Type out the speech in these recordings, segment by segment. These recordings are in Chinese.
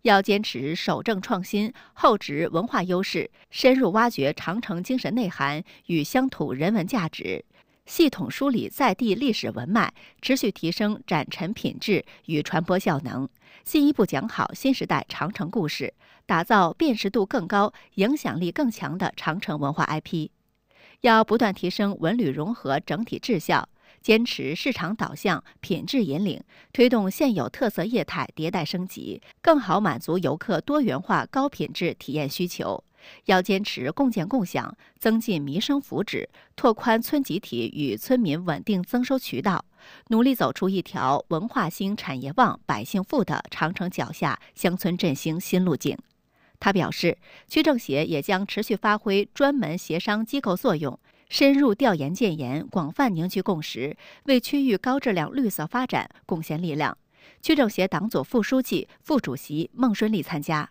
要坚持守正创新、厚植文化优势，深入挖掘长城精神内涵与乡土人文价值，系统梳理在地历史文脉，持续提升展陈品质与传播效能，进一步讲好新时代长城故事，打造辨识度更高、影响力更强的长城文化 IP。要不断提升文旅融合整体质效，坚持市场导向、品质引领，推动现有特色业态迭代升级，更好满足游客多元化高品质体验需求。要坚持共建共享，增进民生福祉，拓宽村集体与村民稳定增收渠道，努力走出一条文化兴、产业旺、百姓富的长城脚下乡村振兴新路径。他表示，区政协也将持续发挥专门协商机构作用，深入调研建言，广泛凝聚共识，为区域高质量绿色发展贡献力量。区政协党组副书记、副主席孟顺利参加。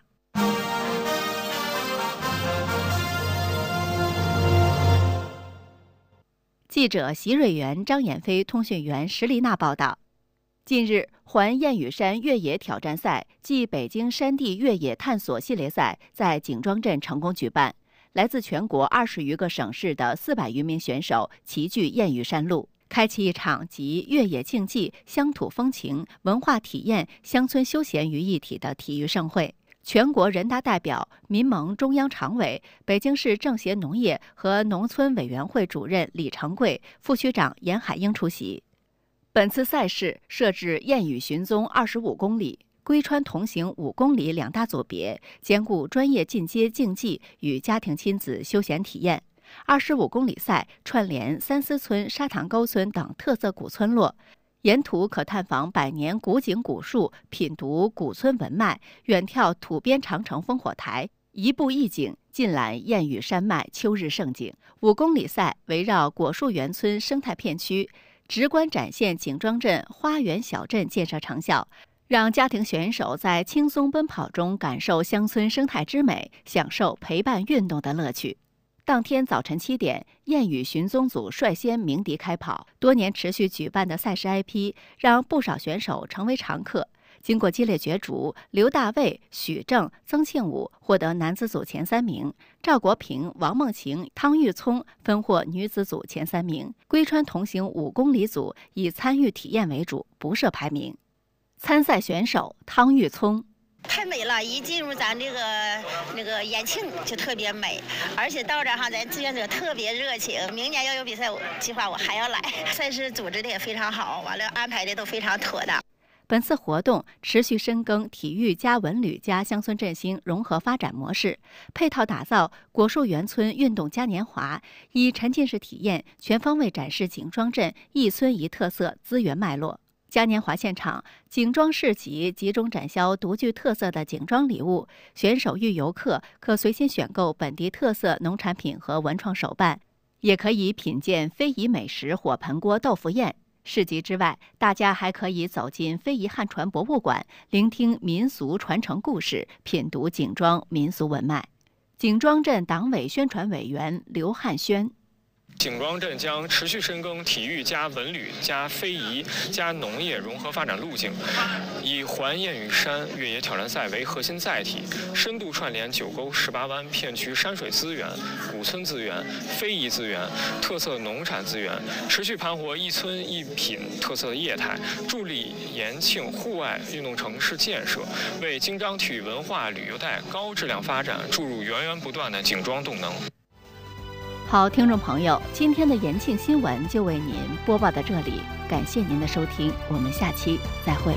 记者席瑞元、张衍飞，通讯员石丽娜报道。近日，环燕语山越野挑战赛暨北京山地越野探索系列赛在景庄镇成功举办。来自全国20余个省市的400余名选手齐聚燕语山路，开启一场集越野竞技、乡土风情、文化体验、乡村休闲于一体的体育盛会。全国人大代表、民盟中央常委、北京市政协农业和农村委员会主任李成贵、副区长严海英出席。本次赛事设置燕语寻踪25公里、归川同行5公里2大组别，兼顾专业进阶竞技与家庭亲子休闲体验。25公里赛串联三司村、沙塘沟村等特色古村落，沿途可探访百年古井古树，品读古村文脉，远眺土边长城烽火台，一步一景，尽览燕语山脉秋日盛景。5公里赛围绕果树园村生态片区，直观展现景庄镇花园小镇建设成效，让家庭选手在轻松奔跑中感受乡村生态之美，享受陪伴运动的乐趣。当天早晨7点，燕语寻踪组率先鸣笛开跑。多年持续举办的赛事 IP 让不少选手成为常客。经过激烈角逐，刘大卫、许正、曾庆武获得男子组前3名，赵国平、王梦晴、汤玉聪分获女子组前3名。归川同行5公里组以参与体验为主，不设排名。参赛选手汤玉聪。 太美了！一进入咱这个延庆就特别美，而且到这儿哈，咱志愿者特别热情。明年要有比赛计划，我还要来。赛事组织的也非常好，完了安排的都非常妥当。 本次活动持续深耕体育加文旅加乡村振兴融合发展模式，配套打造果树园村运动嘉年华，以沉浸式体验全方位展示景庄镇一村一特色资源脉络。嘉年华现场，景庄市集集中展销独具特色的景庄礼物，选手与游客可随心选购本地特色农产品和文创手办，也可以品鉴非遗美食火盆锅豆腐宴。市集之外，大家还可以走进非遗汉传博物馆，聆听民俗传承故事，品读景庄民俗文脉。景庄镇党委宣传委员刘汉轩。 景庄镇将持续深耕体育加文旅加非遗加农业融合发展路径，以环燕语山越野挑战赛为核心载体，深度串联9沟18湾片区山水资源、古村资源、非遗资源、特色农产资源，持续盘活一村一品特色业态，助力延庆户外运动城市建设，为京张体育文化旅游带高质量发展注入源源不断的景庄动能。 好，听众朋友，今天的延庆新闻就为您播报到这里，感谢您的收听，我们下期再会。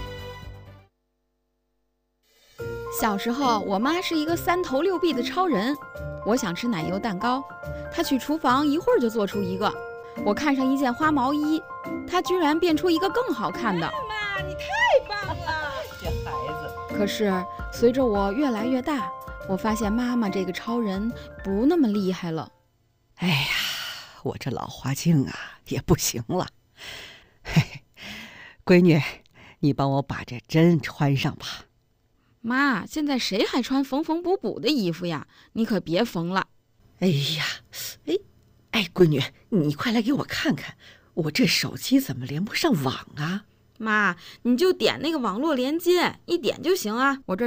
小时候，我妈是一个3头6臂的超人，我想吃奶油蛋糕，她去厨房一会儿就做出一个；我看上一件花毛衣，她居然变出一个更好看的。 妈妈，你太棒了！这孩子。 可是随着我越来越大，我发现妈妈这个超人不那么厉害了。 哎呀，我这老花镜啊也不行了。嘿，闺女，你帮我把这针穿上吧。 妈，现在谁还穿缝缝补补的衣服呀？你可别缝了。 哎呀，哎，闺女，你快来给我看看，我这手机怎么连不上网啊？ 妈，你就点那个网络连接，一点就行啊。我这